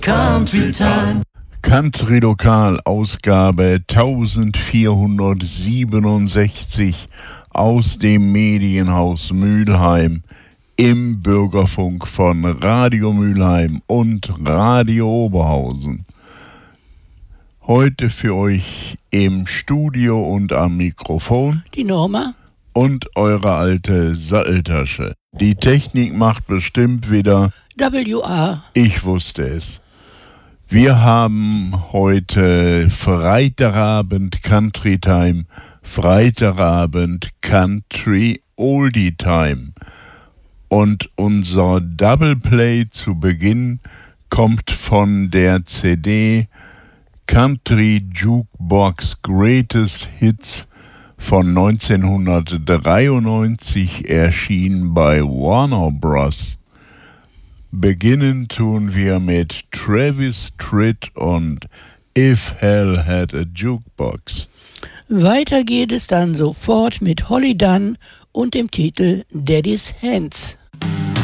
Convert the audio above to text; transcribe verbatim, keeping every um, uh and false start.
Country Time. Country Lokal, Ausgabe vierzehnhundertsiebenundsechzig aus dem Medienhaus Mülheim im Bürgerfunk von Radio Mülheim und Radio Oberhausen. Heute für euch im Studio und am Mikrofon die Norma und eure alte Satteltasche. Die Technik macht bestimmt wieder W A. Ich wusste es. Wir haben heute Freitagabend Country Time, Freitagabend Country Oldie Time. Und unser Double Play zu Beginn kommt von der C D Country Jukebox Greatest Hits von neunzehnhundertdreiundneunzig, erschienen bei Warner Bros. Beginnen tun wir mit Travis Tritt und If Hell Had a Jukebox. Weiter geht es dann sofort mit Holly Dunn und dem Titel Daddy's Hands.